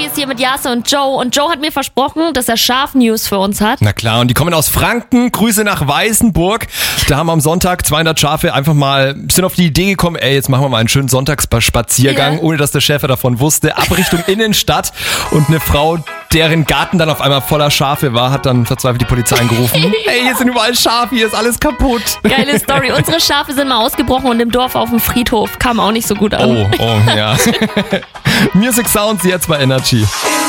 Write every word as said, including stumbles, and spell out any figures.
Energy ist hier mit Jase und Joe. Und Joe hat mir versprochen, dass er Schaf-News für uns hat. Na klar, und die kommen aus Franken. Grüße nach Weißenburg. Da haben am Sonntag zweihundert Schafe einfach mal, sind auf die Idee gekommen, ey, jetzt machen wir mal einen schönen Sonntagsspaziergang, Ja. ohne dass der Schäfer davon wusste. Ab Richtung Innenstadt. Und eine Frau, deren Garten dann auf einmal voller Schafe war, hat dann verzweifelt die Polizei angerufen. Ey, hier sind überall Schafe, hier ist alles kaputt. Geile Story. Unsere Schafe sind mal ausgebrochen und im Dorf auf dem Friedhof kam auch nicht so gut an. Oh, oh, ja. Music Sounds jetzt bei Energy.